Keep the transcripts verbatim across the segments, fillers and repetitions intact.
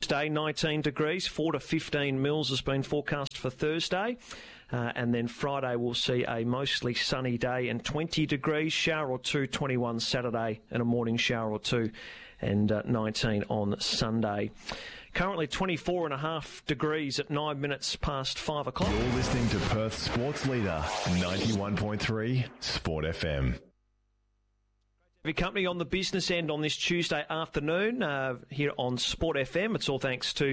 Tuesday, nineteen degrees, four to fifteen mils has been forecast for Thursday. Uh, and then Friday we'll see a mostly sunny day and twenty degrees, shower or two, twenty-one Saturday and a morning shower or two, and uh, nineteen on Sunday. Currently twenty-four and a half degrees at nine minutes past five o'clock. You're listening to Perth Sports Leader, ninety-one point three Sport F M. Your company on the business end on this Tuesday afternoon uh, here on Sport F M. It's all thanks to,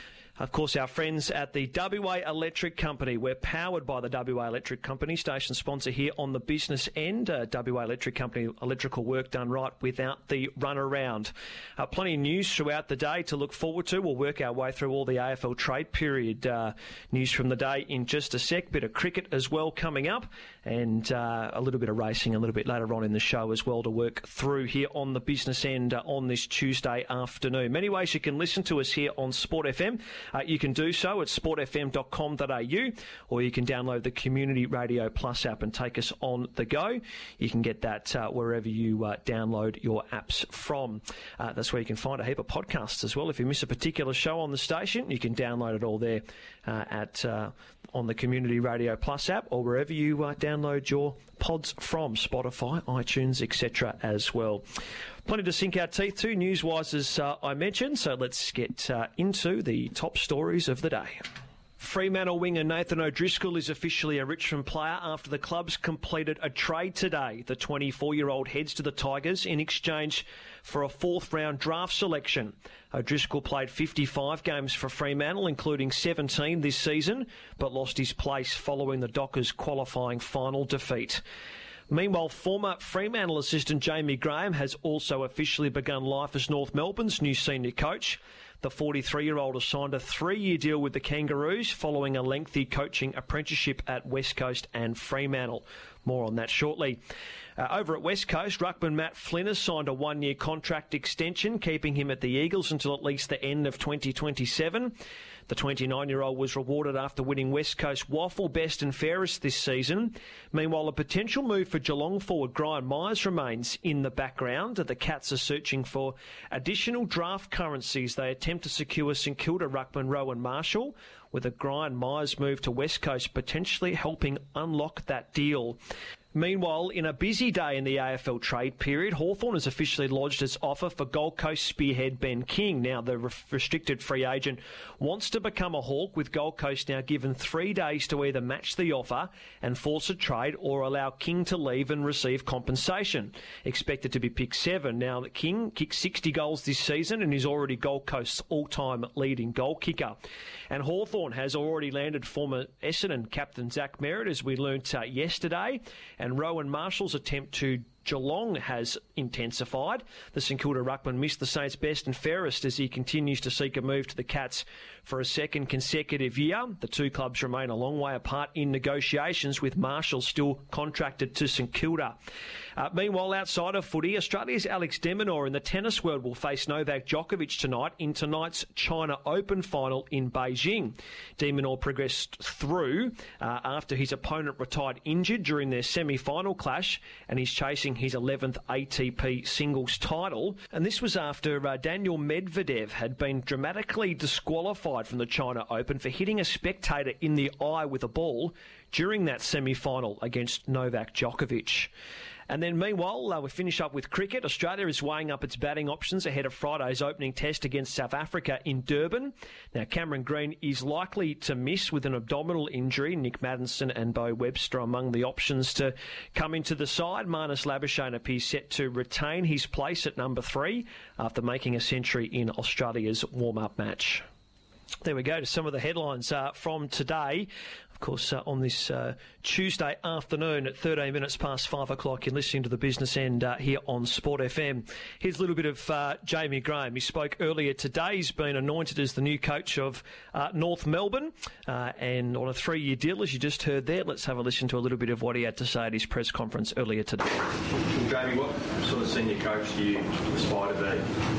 of course, our friends at the W A Electric Company. We're powered by the W A Electric Company, station sponsor here on the business end. Uh, W A Electric Company, electrical work done right without the runaround. Uh, plenty of news throughout the day to look forward to. We'll work our way through all the A F L trade period uh, news from the day in just a sec. Bit of cricket as well coming up, and uh, a little bit of racing a little bit later on in the show as well to work through here on the business end uh, on this Tuesday afternoon. Many ways you can listen to us here on Sport F M. Uh, you can do so at sport f m dot com dot a u, or you can download the Community Radio Plus app and take us on the go. You can get that uh, wherever you uh, download your apps from. Uh, that's where you can find a heap of podcasts as well. If you miss a particular show on the station, you can download it all there uh, at uh, on the Community Radio Plus app, or wherever you uh, download your pods from, Spotify, iTunes, et cetera as well. Plenty to sink our teeth to, news-wise, as uh, I mentioned, so let's get uh, into the top stories of the day. Fremantle winger Nathan O'Driscoll is officially a Richmond player after the club's completed a trade today. The twenty-four-year-old heads to the Tigers in exchange for a fourth-round draft selection. O'Driscoll played fifty-five games for Fremantle, including seventeen this season, but lost his place following the Dockers' qualifying final defeat. Meanwhile, former Fremantle assistant Jamie Graham has also officially begun life as North Melbourne's new senior coach. The forty-three-year-old has signed a three-year deal with the Kangaroos following a lengthy coaching apprenticeship at West Coast and Fremantle. More on that shortly. Uh, over at West Coast, ruckman Matt Flynn has signed a one-year contract extension, keeping him at the Eagles until at least the end of twenty twenty-seven. The twenty-nine-year-old was rewarded after winning West Coast Waffle Best and Fairest this season. Meanwhile, a potential move for Geelong forward Brian Myers remains in the background. The Cats are searching for additional draft currencies. They attempt to secure St Kilda ruckman Rowan Marshall, with a Brian Myers move to West Coast potentially helping unlock that deal. Meanwhile, in a busy day in the A F L trade period, Hawthorn has officially lodged its offer for Gold Coast spearhead Ben King. Now, the re- restricted free agent wants to become a Hawk, with Gold Coast now given three days to either match the offer and force a trade or allow King to leave and receive compensation. Expected to be pick seven. Now, that King kicked sixty goals this season and is already Gold Coast's all-time leading goal kicker. And Hawthorn has already landed former Essendon captain Zach Merritt, as we learnt uh, yesterday. And Rowan Marshall's attempt to Geelong has intensified. The St Kilda ruckman missed the Saints' best and fairest as he continues to seek a move to the Cats for a second consecutive year. The two clubs remain a long way apart in negotiations, with Marshall still contracted to St Kilda. Uh, meanwhile, outside of footy, Australia's Alex de Minaur in the tennis world will face Novak Djokovic tonight in tonight's China Open final in Beijing. De Minaur progressed through uh, after his opponent retired injured during their semi-final clash, and he's chasing his eleventh A T P singles title. And this was after uh, Daniel Medvedev had been dramatically disqualified from the China Open for hitting a spectator in the eye with a ball during that semi-final against Novak Djokovic. And then meanwhile, uh, we finish up with cricket. Australia is weighing up its batting options ahead of Friday's opening test against South Africa in Durban. Now, Cameron Green is likely to miss with an abdominal injury. Nick Maddinson and Bo Webster among the options to come into the side. Marnus Labuschagne appears set to retain his place at number three after making a century in Australia's warm-up match. There we go to some of the headlines uh, from today. Of course, uh, on this uh, Tuesday afternoon at thirteen minutes past five o'clock, you're listening to the business end uh, here on Sport F M. Here's a little bit of uh, Jamie Graham. He spoke earlier today. He's been anointed as the new coach of uh, North Melbourne uh, and on a three-year deal, as you just heard there. Let's have a listen to a little bit of what he had to say at his press conference earlier today. Jamie, what sort of senior coach do you aspire to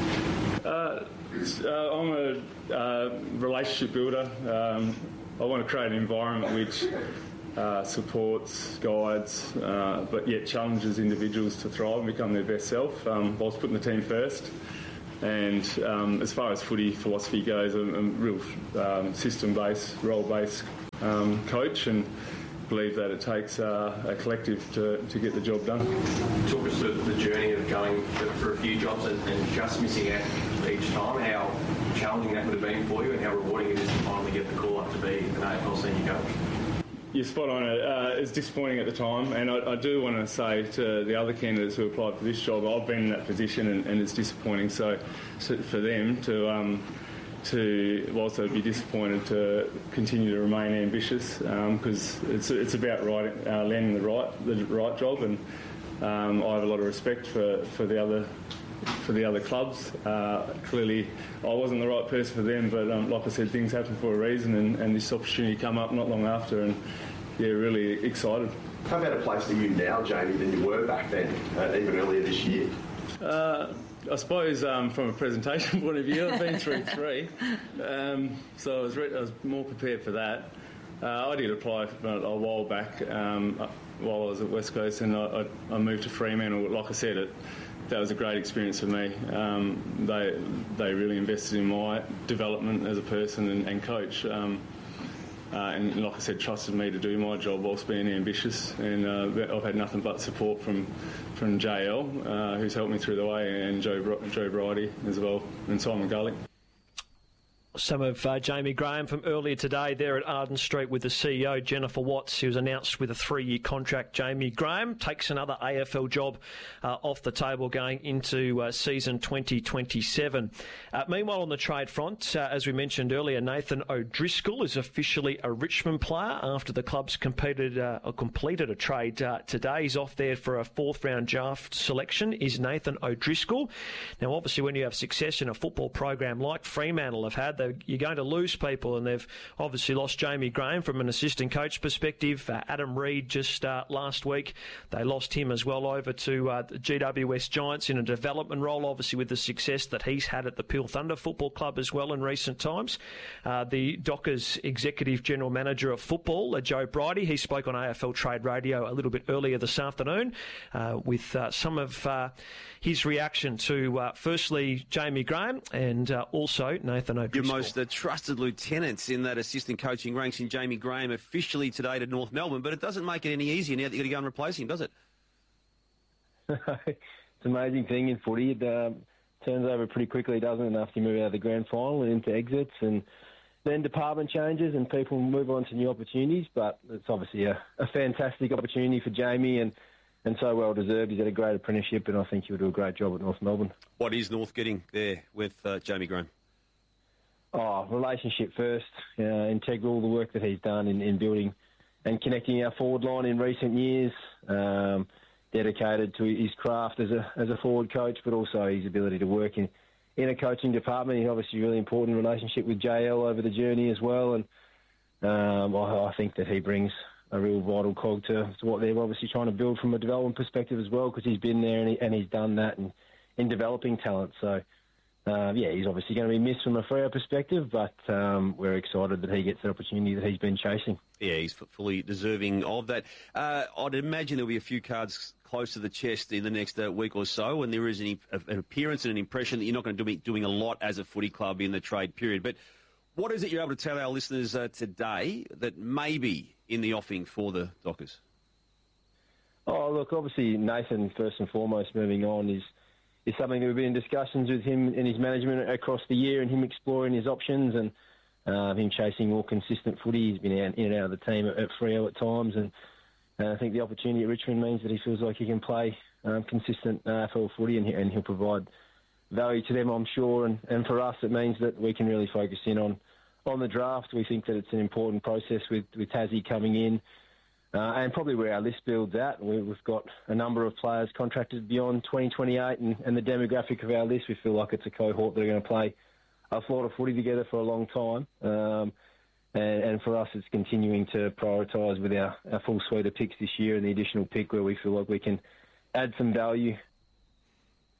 be? Uh, uh, I'm a uh, relationship builder. Um, I want to create an environment which uh, supports, guides, uh, but yet challenges individuals to thrive and become their best self, um, whilst putting the team first. And um, as far as footy philosophy goes, I'm, I'm a real um, system-based, role-based um, coach, and believe that it takes uh, a collective to, to get the job done. Talk us through the journey of going for, for a few jobs and, and just missing out each time, how challenging that would have been for you and how rewarding it is to finally get the call up to be an A F L senior coach. You're spot on. Uh, it's disappointing at the time, and I, I do want to say to the other candidates who applied for this job, I've been in that position, and, and it's disappointing. So, so for them to, um, to also be disappointed to continue to remain ambitious, because um, it's it's about right, uh, landing the right the right job, and um, I have a lot of respect for, for the other. for the other clubs. Uh, clearly I wasn't the right person for them, but um, like I said, things happen for a reason, and, and this opportunity come up not long after, and yeah, really excited. How better placed are you now, Jamie, than you were back then, uh, even earlier this year? Uh, I suppose um, from a presentation point of view, I've been through three, um, so I was, re- I was more prepared for that. Uh, I did apply a, a while back um, while I was at West Coast, and I, I, I moved to Fremantle. Like I said, it that was a great experience for me. Um, they they really invested in my development as a person and, and coach, um, uh, and like I said, trusted me to do my job whilst being ambitious. And uh, I've had nothing but support from from J L, uh, who's helped me through the way, and Joe Joe Bridie as well, and Simon Gully. Some of uh, Jamie Graham from earlier today there at Arden Street with the C E O, Jennifer Watts. He was announced with a three-year contract. Jamie Graham takes another A F L job uh, off the table going into uh, season twenty twenty-seven. Uh, meanwhile, on the trade front, uh, as we mentioned earlier, Nathan O'Driscoll is officially a Richmond player after the club's competed, uh, or completed a trade uh, today. He's off there for a fourth-round draft selection, is Nathan O'Driscoll. Now, obviously, when you have success in a football program like Fremantle have had, you're going to lose people, and they've obviously lost Jamie Graham from an assistant coach perspective. Uh, Adam Reid just uh, last week, they lost him as well over to uh, the G W S Giants in a development role, obviously with the success that he's had at the Peel Thunder Football Club as well in recent times. Uh, the Dockers Executive General Manager of Football, uh, Joe Bridie, he spoke on A F L Trade Radio a little bit earlier this afternoon uh, with uh, some of uh, his reaction to, uh, firstly, Jamie Graham and uh, also Nathan O'Driscoll. Your most uh, trusted lieutenants in that assistant coaching ranks in Jamie Graham officially today to North Melbourne, but it doesn't make it any easier now that you've got to go and replace him, does it? It's an amazing thing in footy. It um, turns over pretty quickly, doesn't it, after you move out of the grand final and into exits, and then department changes and people move on to new opportunities. But it's obviously a, a fantastic opportunity for Jamie, and And so well deserved. He's had a great apprenticeship, and I think he'll do a great job at North Melbourne. What is North getting there with uh, Jamie Graham? Oh, relationship first. Uh, integral, the work that he's done in, in building and connecting our forward line in recent years. Um, dedicated to his craft as a as a forward coach, but also his ability to work in, in a coaching department. He's obviously a really important relationship with J L over the journey as well, and um, I, I think that he brings a real vital cog to, to what they're obviously trying to build from a development perspective as well, because he's been there and, he, and he's done that in, in developing talent. So, uh, yeah, he's obviously going to be missed from a Freo perspective, but um, we're excited that he gets the opportunity that he's been chasing. Yeah, he's fully deserving of that. Uh, I'd imagine there'll be a few cards close to the chest in the next uh, week or so, and there is an, an appearance and an impression that you're not going to be doing a lot as a footy club in the trade period. But what is it you're able to tell our listeners uh, today that may be in the offing for the Dockers? Oh, look, obviously Nathan, first and foremost, moving on is is something that we've been in discussions with him and his management across the year, and him exploring his options and uh, him chasing more consistent footy. He's been out, in and out of the team at, at Freo at times, and uh, I think the opportunity at Richmond means that he feels like he can play um, consistent A F L footy, and, he, and he'll provide value to them, I'm sure. And, and for us, it means that we can really focus in on on the draft. We think that it's an important process with, with Tassie coming in, uh, and probably where our list builds out. We, we've got a number of players contracted beyond twenty twenty-eight, and, and the demographic of our list, we feel like it's a cohort that are going to play a lot of footy together for a long time. Um, and, and for us, it's continuing to prioritise with our, our full suite of picks this year, and the additional pick where we feel like we can add some value.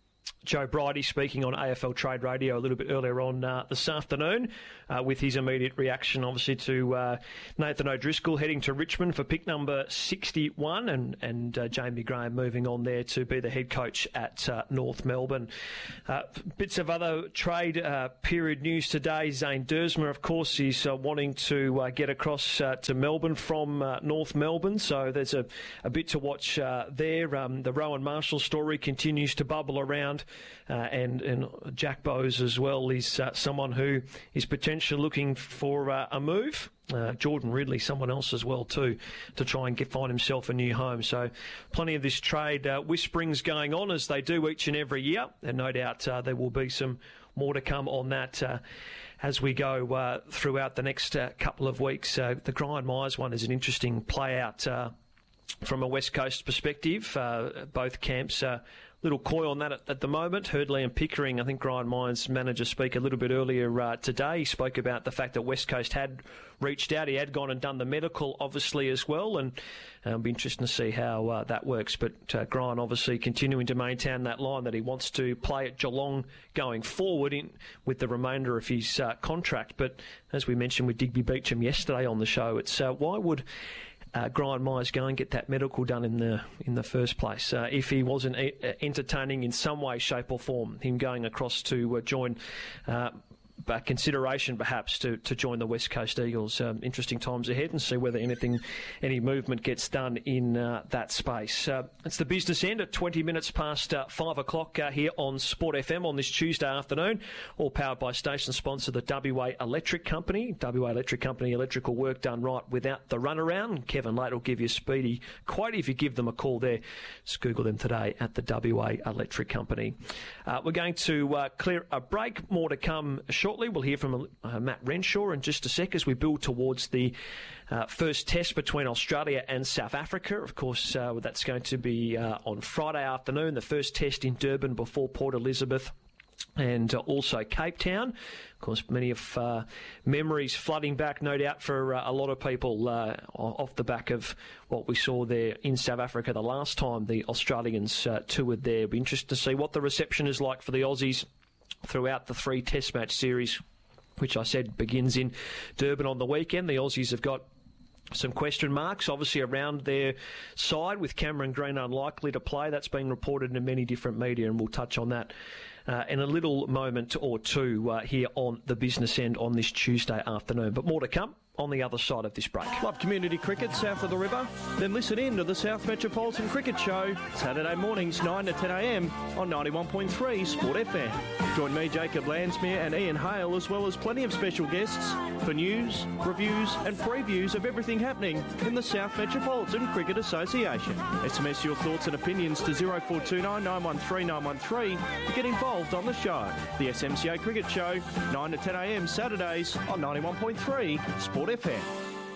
Joe Bridie speaking on A F L Trade Radio a little bit earlier on uh, this afternoon uh, with his immediate reaction, obviously, to uh, Nathan O'Driscoll heading to Richmond for pick number sixty-one and, and uh, Jamie Graham moving on there to be the head coach at uh, North Melbourne. Uh, bits of other trade uh, period news today. Zane Dersma, of course, is uh, wanting to uh, get across uh, to Melbourne from uh, North Melbourne, so there's a, a bit to watch uh, there. Um, the Rowan Marshall story continues to bubble around. Uh, and, and Jack Bowes as well is uh, someone who is potentially looking for uh, a move. Uh, Jordan Ridley, someone else as well too, to try and get, find himself a new home. So plenty of this trade uh, whisperings going on as they do each and every year, and no doubt uh, there will be some more to come on that uh, as we go uh, throughout the next uh, couple of weeks. Uh, the Brian Myers one is an interesting play out uh, from a West Coast perspective. Uh, both camps uh, little coy on that at, at the moment. Hurdley and Pickering, I think Brian Myers' manager speak a little bit earlier uh, today. He spoke about the fact that West Coast had reached out. He had gone and done the medical, obviously, as well, and uh, it'll be interesting to see how uh, that works. But uh, Grant obviously continuing to maintain that line that he wants to play at Geelong going forward in, with the remainder of his uh, contract. But as we mentioned with Digby Beecham yesterday on the show, it's uh, why would Uh, Brian Myers go and get that medical done in the in the first place uh, if he wasn't e- entertaining in some way, shape or form him going across to uh, join uh, uh, consideration perhaps to, to join the West Coast Eagles. Um, interesting times ahead, and see whether anything, any movement gets done in uh, that space. Uh, it's the business end at twenty minutes past uh, five o'clock uh, here on Sport F M on this Tuesday afternoon, all powered by station sponsor the W A Electric Company. W A Electric Company, electrical work done right without the runaround. Kevin Late will give you a speedy quote if you give them a call there. Just Google them today at the W A Electric Company. Uh, we're going to uh, clear a break. More to come shortly. We'll hear from uh, Matt Renshaw in just a sec as we build towards the uh, first test between Australia and South Africa. Of course, uh, that's going to be uh, on Friday afternoon, the first test in Durban before Port Elizabeth and uh, also Cape Town. Of course, many of uh, memories flooding back, no doubt, for uh, a lot of people uh, off the back of what we saw there in South Africa the last time the Australians uh, toured there. It'll be interesting to see what the reception is like for the Aussies throughout the three test match series, which I said begins in Durban on the weekend. The Aussies have got some question marks, obviously, around their side, with Cameron Green unlikely to play. That's being reported in many different media, and we'll touch on that uh, in a little moment or two uh, here on the business end on this Tuesday afternoon. But more to come on the other side of this break. Love community cricket south of the river? Then listen in to the South Metropolitan Cricket Show, Saturday mornings nine to ten a m on ninety-one point three Sport F M. Join me, Jacob Landsmere and Ian Hale, as well as plenty of special guests for news, reviews and previews of everything happening in the South Metropolitan Cricket Association. S M S your thoughts and opinions to zero four two nine, nine one three, nine one three to get involved on the show. The S M C A Cricket Show, nine to ten a m Saturdays on ninety-one point three Sport F M.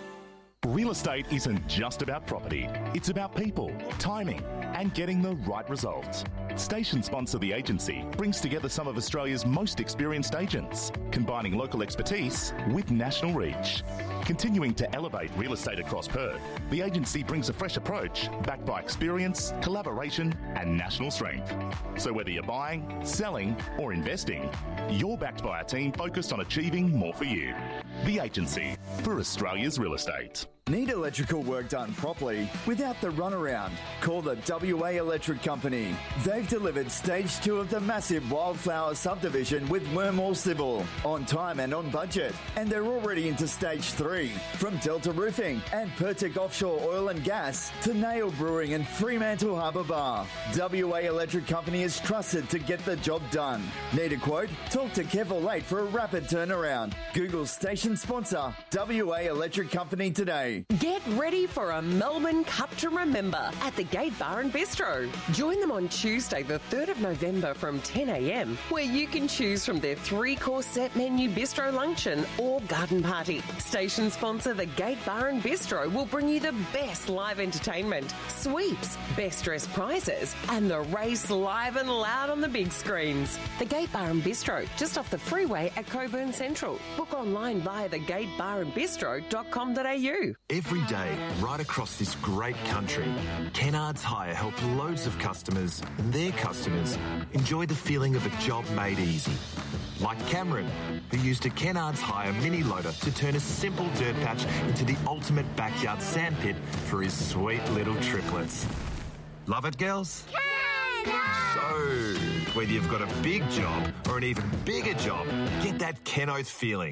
Real estate isn't just about property. It's about people, timing, and getting the right results. Station sponsor The Agency brings together some of Australia's most experienced agents, combining local expertise with national reach. Continuing to elevate real estate across Perth, The Agency brings a fresh approach backed by experience, collaboration, and national strength. So whether you're buying, selling, or investing, you're backed by a team focused on achieving more for you. The Agency, for Australia's real estate. Need electrical work done properly without the runaround? Call the W A Electric Company. They've delivered stage two of the massive Wildflower subdivision with Wormall Civil on time and on budget. And they're already into stage three. From Delta Roofing and Pertic Offshore Oil and Gas to Nail Brewing and Fremantle Harbour Bar. W A Electric Company is trusted to get the job done. Need a quote? Talk to Kevin Late for a rapid turnaround. Google station sponsor W A Electric Company today. Get ready for a Melbourne Cup to remember at the Gate Bar and Bistro. Join them on Tuesday, the third of November from ten a m, where you can choose from their three-course set menu bistro luncheon or garden party. Station sponsor the Gate Bar and Bistro will bring you the best live entertainment, sweeps, best dressed prizes, and the race live and loud on the big screens. The Gate Bar and Bistro, just off the freeway at Cockburn Central. Book online via the gate bar and bistro dot com dot a u. Every day, right across this great country, Kennards Hire help loads of customers and their customers enjoy the feeling of a job made easy. Like Cameron, who used a Kennards Hire mini loader to turn a simple dirt patch into the ultimate backyard sandpit for his sweet little triplets. Love it, girls? So, whether you've got a big job or an even bigger job, get that Kenoth feeling.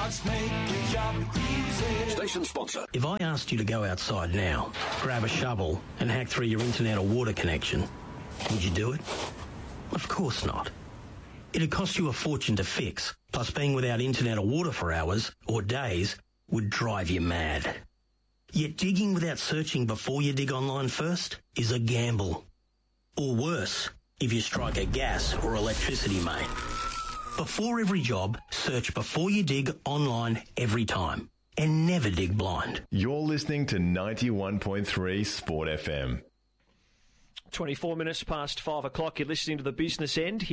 Station sponsor. If I asked you to go outside now, grab a shovel and hack through your internet or water connection, would you do it? Of course not. It'd cost you a fortune to fix, plus being without internet or water for hours or days would drive you mad. Yet digging without searching before you dig online first is a gamble. Or worse, if you strike a gas or electricity main. Before every job, search before you dig online every time. And never dig blind. You're listening to ninety-one point three Sport F M. twenty-four minutes past five o'clock. You're listening to the business end here.